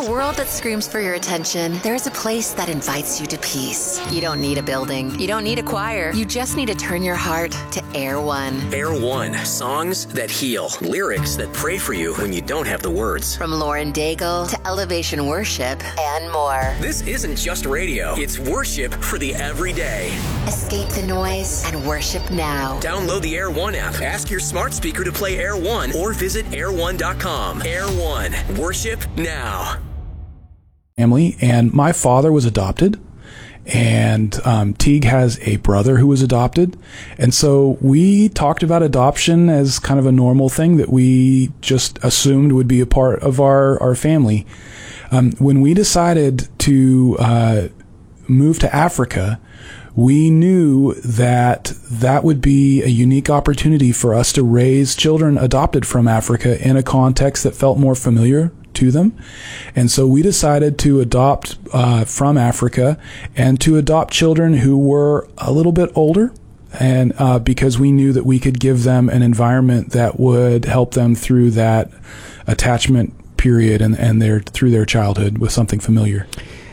a world that screams for your attention, there's a place that invites you to peace. You don't need a building. You don't need a choir. You just need to turn your heart to Air One. Air One. Songs that heal. Lyrics that pray for you when you don't have the words. From Lauren Daigle to Elevation Worship and more. This isn't just radio. It's worship for the everyday. Escape the noise and worship now. Download the Air One app. Ask your smart speaker to play Air One or visit air1.com. Air One. Worship now. Family, and my father was adopted, and Teague has a brother who was adopted, and so we talked about adoption as kind of a normal thing that we just assumed would be a part of our family. When we decided to move to Africa, we knew that that would be a unique opportunity for us to raise children adopted from Africa in a context that felt more familiar to them. And so we decided to adopt from Africa and to adopt children who were a little bit older, and because we knew that we could give them an environment that would help them through that attachment period and through their childhood with something familiar.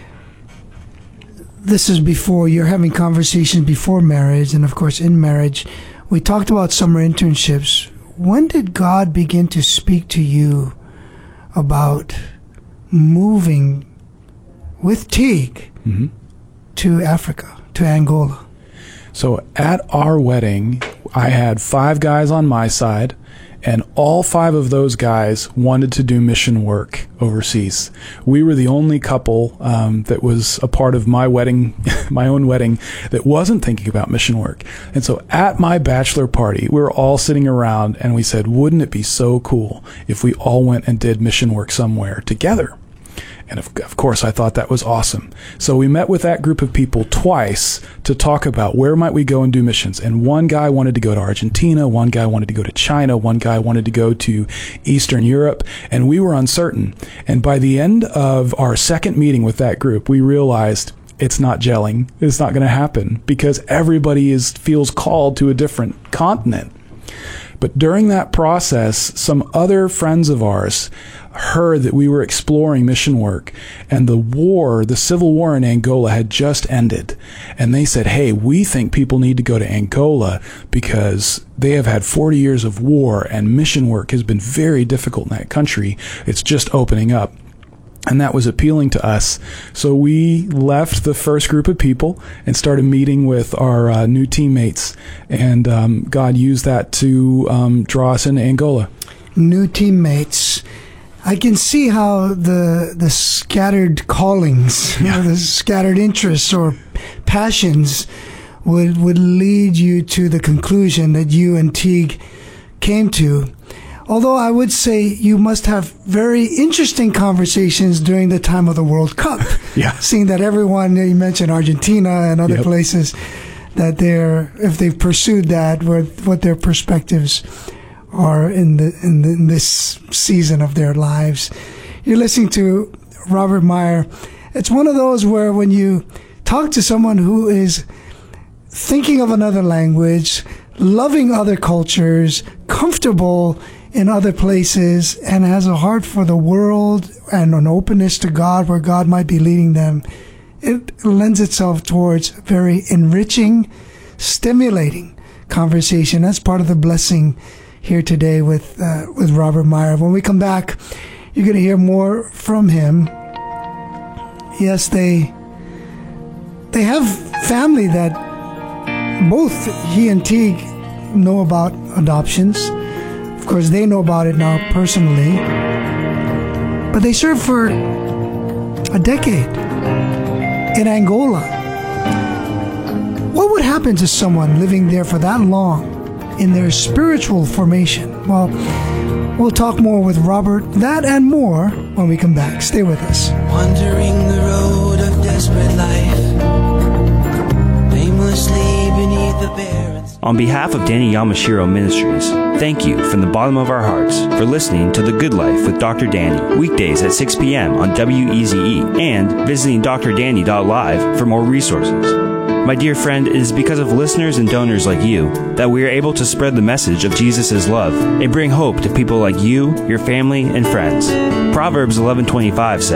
This is before you're having conversations before marriage, and of course in marriage. We talked about summer internships. When did God begin to speak to you about moving with Teague to Africa, to Angola? So at our wedding, I had 5 guys on my side, and all 5 of those guys wanted to do mission work overseas. We were the only couple that was a part of my wedding, my own wedding, that wasn't thinking about mission work. And so at my bachelor party, we were all sitting around and we said, wouldn't it be so cool if we all went and did mission work somewhere together? And of course, I thought that was awesome. So we met with that group of people twice to talk about where might we go and do missions. And one guy wanted to go to Argentina, one guy wanted to go to China, one guy wanted to go to Eastern Europe, and we were uncertain. And by the end of our second meeting with that group, we realized it's not gelling. It's not going to happen because everybody feels called to a different continent. But during that process, some other friends of ours heard that we were exploring mission work, and the civil war in Angola had just ended. And they said, hey, we think people need to go to Angola because they have had 40 years of war and mission work has been very difficult in that country. It's just opening up. And that was appealing to us. So we left the first group of people and started meeting with our new teammates. And God used that to draw us into Angola. New teammates. I can see how the scattered callings, the scattered interests or passions would lead you to the conclusion that you and Teague came to. Although I would say you must have very interesting conversations during the time of the World Cup. Seeing that everyone, you mentioned Argentina and other places, that if they've pursued that, what their perspectives are in this season of their lives. You're listening to Robert Meyer. It's one of those where when you talk to someone who is thinking of another language, loving other cultures, comfortable in other places, and has a heart for the world and an openness to God where God might be leading them, it lends itself towards very enriching, stimulating conversation. That's part of the blessing here today with Robert Meyer. When we come back, you're going to hear more from him. Yes, they have family that both he and Teague know about adoptions. Of course, they know about it now personally. But they served for a decade in Angola. What would happen to someone living there for that long in their spiritual formation? Well, we'll talk more with Robert, that and more, when we come back. Stay with us. Wandering the road of desperate life, aimlessly beneath the barren. On behalf of Danny Yamashiro Ministries, thank you from the bottom of our hearts for listening to The Good Life with Dr. Danny, weekdays at 6 p.m. on WEZE, and visiting drdanny.live for more resources. My dear friend, it is because of listeners and donors like you that we are able to spread the message of Jesus' love and bring hope to people like you, your family, and friends. Proverbs 11:25 says,